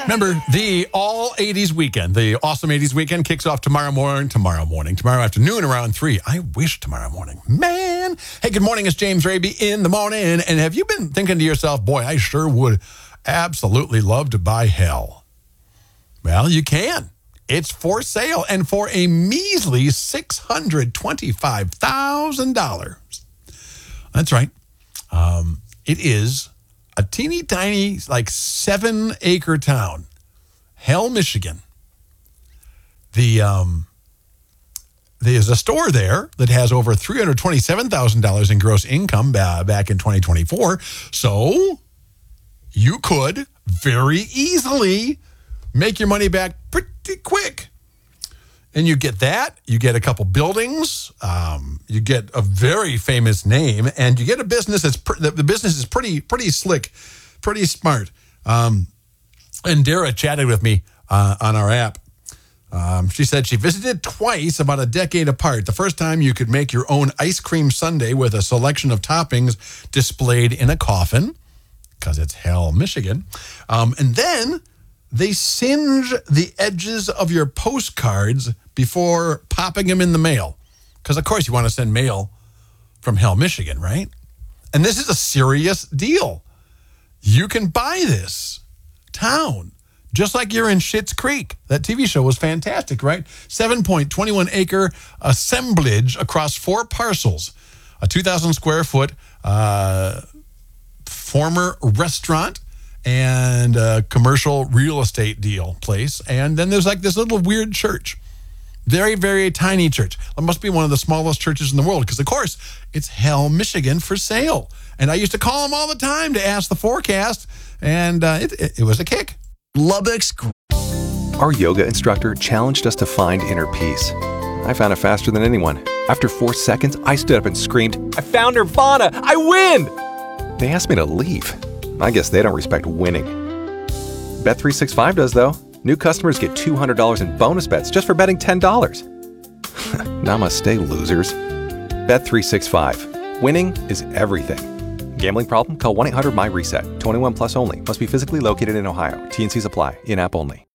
Remember, the all 80s weekend, the awesome 80s weekend kicks off tomorrow afternoon around 3. I wish tomorrow morning. Man. Hey, good morning. It's James Raby in the morning. And have you been thinking to yourself, boy, I sure would absolutely love to buy hell? Well, you can. It's for sale and for a measly $625,000. That's right. It is a teeny tiny, like 7-acre town, Hell, Michigan. There's a store there that has over $327,000 in gross income back in 2024. So you could very easily make your money back pretty quick. And you get that. You get a couple buildings. You get a very famous name, and you get a business the business is pretty slick, pretty smart. And Dara chatted with me on our app. She said she visited twice, about a decade apart. The first time you could make your own ice cream sundae with a selection of toppings displayed in a coffin, because it's Hell, Michigan. And then they singe the edges of your postcards before popping them in the mail. Because, of course, you want to send mail from Hell, Michigan, right? And this is a serious deal. You can buy this town just like you're in Schitt's Creek. That TV show was fantastic, right? 7.21 acre assemblage across 4 parcels. A 2,000 square foot former restaurant and a commercial real estate deal place. And then there's like this little weird church. Very, very tiny church. It must be one of the smallest churches in the world because, of course, it's Hell, Michigan for sale. And I used to call them all the time to ask the forecast, and it was a kick. Lubbock's. Our yoga instructor challenged us to find inner peace. I found it faster than anyone. After 4 seconds, I stood up and screamed, "I found Nirvana! I win!" They asked me to leave. I guess they don't respect winning. Bet365 does, though. New customers get $200 in bonus bets just for betting $10. Namaste, losers. Bet365. Winning is everything. Gambling problem? Call 1-800-MY-RESET. 21 plus only. Must be physically located in Ohio. T&Cs apply. In-app only.